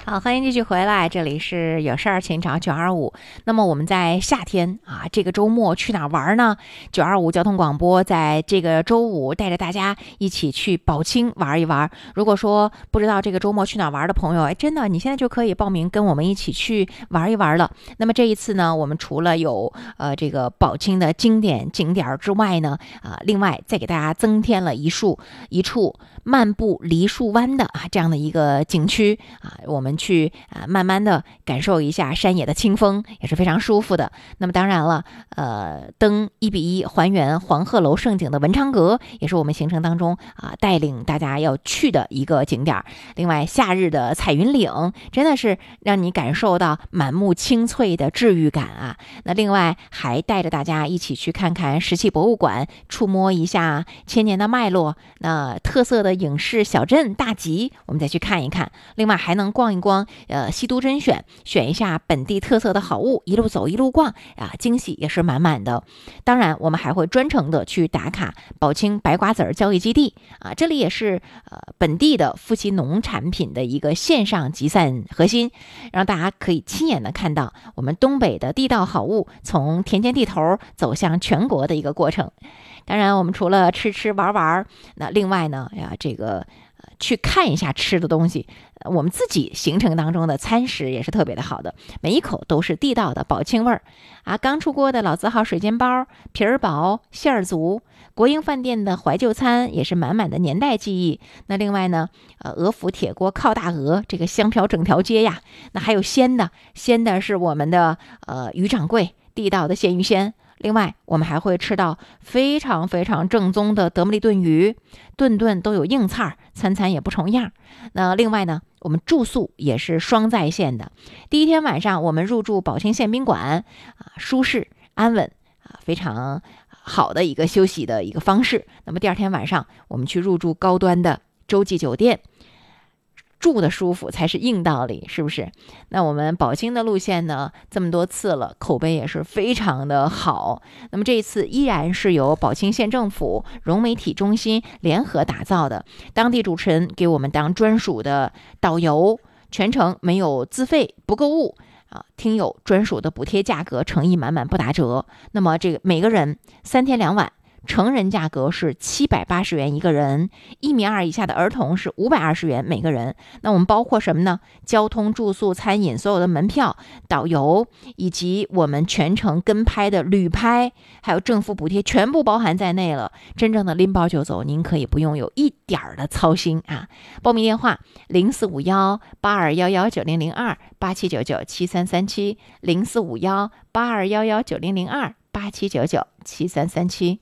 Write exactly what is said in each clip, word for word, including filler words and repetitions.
好，欢迎继续回来，这里是有事儿请找九二五。那么我们在夏天啊，这个周末去哪儿玩呢？九二五交通广播在这个周五带着大家一起去宝清玩一玩。如果说不知道这个周末去哪儿玩的朋友，哎，真的你现在就可以报名跟我们一起去玩一玩了。那么这一次呢，我们除了有呃这个宝清的经典景点之外呢，啊、呃，另外再给大家增添了一处一处漫步梨树湾的啊这样的一个景区啊，我们去啊慢慢的感受一下山野的清风，也是非常舒服的。那么当然了，呃，登一比一还原黄鹤楼胜景的文昌阁，也是我们行程当中啊带领大家要去的一个景点。另外，夏日的彩云岭真的是让你感受到满目青翠的治愈感啊。那另外还带着大家一起去看看石器博物馆，触摸一下千年的脉络。那特色的影视小镇大集，我们再去看一看。另外还能逛一逛呃西都甄选，选一下本地特色的好物，一路走一路逛啊，惊喜也是满满的。当然我们还会专程的去打卡宝清白瓜子儿交易基地啊，这里也是呃本地的富硒农产品的一个线上集散核心，让大家可以亲眼的看到我们东北的地道好物从田间地头走向全国的一个过程。当然我们除了吃吃玩玩，那另外呢呀这个去看一下吃的东西，我们自己行程当中的餐食也是特别的好的，每一口都是地道的宝清味儿啊！刚出锅的老字号水煎包，皮儿薄馅儿足，国营饭店的怀旧餐也是满满的年代记忆。那另外呢，呃，鹅府铁锅靠大鹅，这个香飘整条街呀。那还有鲜的，鲜的是我们的呃于掌柜地道的鲜鱼鲜。另外我们还会吃到非常非常正宗的德芙利炖鱼，顿顿都有硬菜，餐餐也不重样。那另外呢，我们住宿也是双在线的。第一天晚上我们入住宝清县宾馆啊，舒适安稳啊，非常好的一个休息的一个方式。那么第二天晚上我们去入住高端的洲际酒店，住的舒服才是硬道理，是不是？那我们宝清的路线呢，这么多次了，口碑也是非常的好。那么这一次依然是由宝清县政府融媒体中心联合打造的，当地主持人给我们当专属的导游，全程没有自费不购物啊，听友专属的补贴价格，诚意满满不打折。那么这个每个人三天两晚，成人价格是七百八十元一个人，一米二以下的儿童是五百二十元每个人。那我们包括什么呢？交通、住宿、餐饮，所有的门票、导游，以及我们全程跟拍的旅拍，还有政府补贴，全部包含在内了。真正的拎包就走，您可以不用有一点儿的操心啊！报名电话零四五幺八二幺幺九零零二八七九九七三三七零四五幺八二幺幺九零零二八七九九七三三七。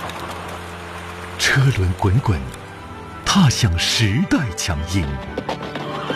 车轮滚滚，踏向时代强音。